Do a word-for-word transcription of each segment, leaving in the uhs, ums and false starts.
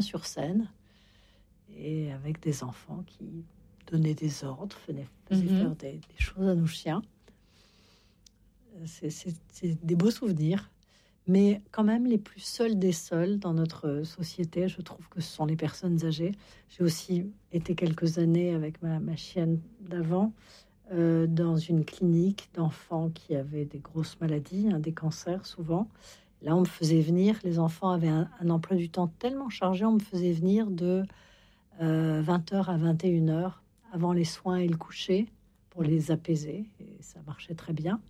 sur scène et avec des enfants qui donnaient des ordres, faisaient, faisaient mm-hmm. faire des, des choses à nos chiens. C'est, c'est, c'est des beaux souvenirs. Mais quand même, les plus seuls des seuls dans notre société, je trouve que ce sont les personnes âgées. J'ai aussi été quelques années avec ma, ma chienne d'avant euh, dans une clinique d'enfants qui avaient des grosses maladies, hein, des cancers souvent. Là, on me faisait venir, les enfants avaient un, un emploi du temps tellement chargé, on me faisait venir de euh, vingt heures à vingt et une heures avant les soins et le coucher pour les apaiser. Et ça marchait très bien.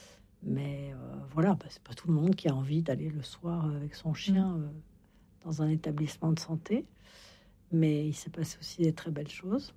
Mais euh, voilà, bah, c'est pas tout le monde qui a envie d'aller le soir avec son chien euh, dans un établissement de santé. Mais il s'est passé aussi des très belles choses.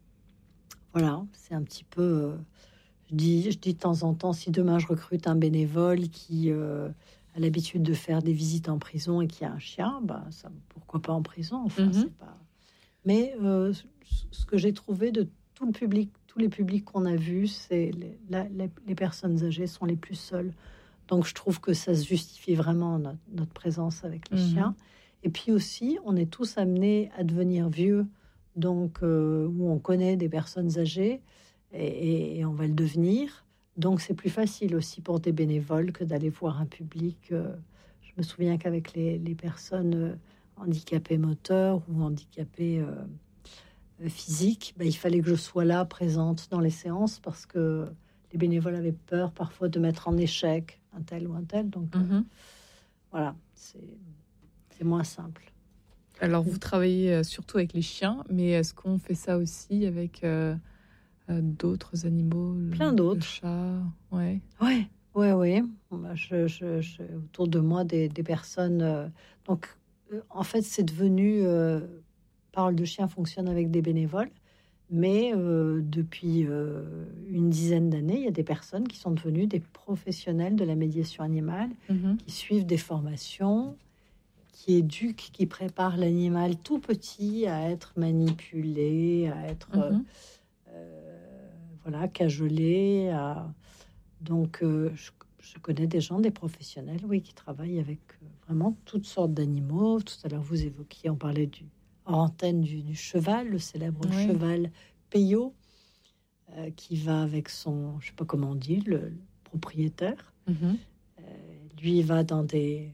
Voilà, c'est un petit peu... Euh, je, dis, je dis de temps en temps, si demain je recrute un bénévole qui euh, a l'habitude de faire des visites en prison et qui a un chien, bah, ça, pourquoi pas en prison, enfin, mm-hmm. c'est pas... Mais euh, ce que j'ai trouvé de tout le public, tous les publics qu'on a vus, c'est les, la, les, les personnes âgées sont les plus seules. Donc, je trouve que ça se justifie vraiment notre, notre présence avec les mmh. chiens. Et puis aussi, on est tous amenés à devenir vieux, donc euh, où on connaît des personnes âgées et, et, et on va le devenir. Donc, c'est plus facile aussi pour des bénévoles que d'aller voir un public. Euh, je me souviens qu'avec les, les personnes euh, handicapées moteurs ou handicapées euh, physique, bah, il fallait que je sois là, présente dans les séances, parce que les bénévoles avaient peur parfois de mettre en échec un tel ou un tel. Donc, mm-hmm. euh, voilà, c'est, c'est moins simple. Alors, vous travaillez surtout avec les chiens, mais est-ce qu'on fait ça aussi avec euh, euh, d'autres animaux? Plein d'autres. Le chat, ouais. Ouais, ouais, ouais. Bah, je, je, je, autour de moi, des, des personnes... Euh, donc, euh, en fait, c'est devenu... Euh, Parole de chien fonctionne avec des bénévoles, mais euh, depuis euh, une dizaine d'années, il y a des personnes qui sont devenues des professionnels de la médiation animale, mmh. qui suivent des formations, qui éduquent, qui préparent l'animal tout petit à être manipulé, à être mmh. euh, voilà, cajolé. À... Donc, euh, je, je connais des gens, des professionnels, oui, qui travaillent avec euh, vraiment toutes sortes d'animaux. Tout à l'heure, vous évoquiez, on parlait du en antenne du, du cheval, le célèbre oui. cheval Peyo, euh, qui va avec son, je sais pas comment on dit, le, le propriétaire. Mm-hmm. Euh, lui, il va dans des,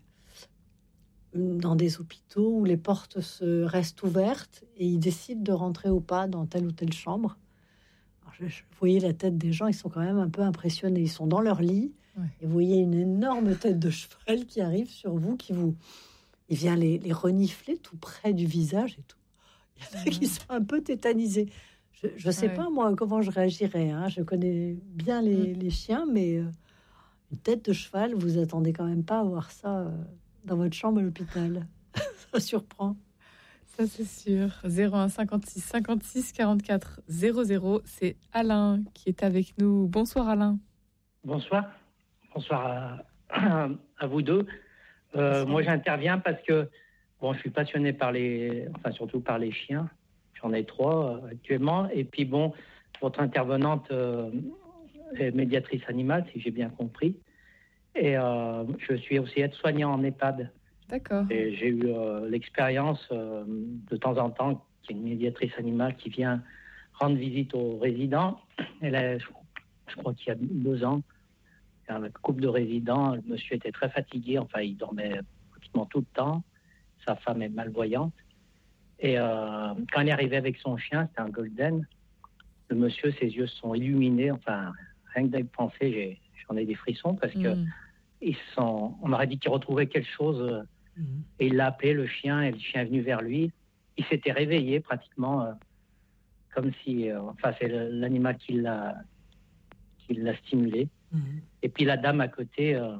dans des hôpitaux où les portes se restent ouvertes et il décide de rentrer ou pas dans telle ou telle chambre. Alors, je, je voyais la tête des gens, ils sont quand même un peu impressionnés. Ils sont dans leur lit ouais. et vous voyez une énorme tête de cheval qui arrive sur vous, qui vous... Il vient les, les renifler tout près du visage et tout. Il y en a mmh. qui sont un peu tétanisés. Je ne sais ouais. pas, moi, comment je réagirais. Hein. Je connais bien les, mmh. les chiens, mais euh, une tête de cheval, vous attendez quand même pas à voir ça euh, dans votre chambre à l'hôpital. Ça surprend. Ça, c'est sûr. zéro un cinquante-six cinquante-six quarante-quatre zéro zéro. C'est Alain qui est avec nous. Bonsoir, Alain. Bonsoir. Bonsoir à, à vous deux. Euh, moi, j'interviens parce que bon, je suis passionné par les, enfin surtout par les chiens. J'en ai trois euh, actuellement. Et puis bon, votre intervenante euh, est médiatrice animale, si j'ai bien compris. Et euh, je suis aussi aide-soignant en EHPAD. D'accord. Et j'ai eu euh, l'expérience euh, de temps en temps qu'il y a une médiatrice animale qui vient rendre visite aux résidents. Elle a, je, je crois qu'il y a deux ans. Un couple de résidents, le monsieur était très fatigué, enfin il dormait pratiquement tout le temps, sa femme est malvoyante, et euh, quand il est arrivé avec son chien, c'était un golden, le monsieur, ses yeux se sont illuminés, enfin rien que d'y penser, j'ai, j'en ai des frissons, parce que mmh. ils sont, on aurait dit qu'il retrouvait quelque chose, mmh. et il l'a appelé le chien, et le chien est venu vers lui, il s'était réveillé pratiquement, euh, comme si, euh, enfin c'est le, l'animal qui l'a, qui l'a stimulé. Mmh. Et puis la dame à côté, euh,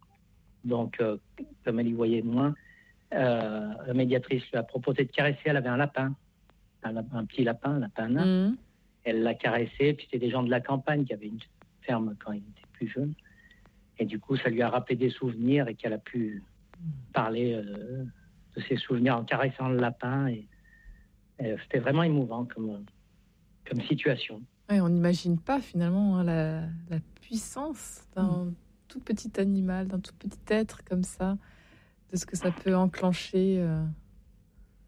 donc euh, comme elle y voyait moins, euh, la médiatrice lui a proposé de caresser. Elle avait un lapin, un, un petit lapin, un lapin nain. Mmh. Elle l'a caressé. Puis c'était des gens de la campagne qui avaient une ferme quand il était plus jeune. Et du coup, ça lui a rappelé des souvenirs et qu'elle a pu mmh. parler euh, de ses souvenirs en caressant le lapin. Et, et c'était vraiment émouvant comme, comme situation. Ouais, on n'imagine pas finalement hein, la, la puissance d'un mmh. tout petit animal, d'un tout petit être comme ça, de ce que ça peut enclencher euh,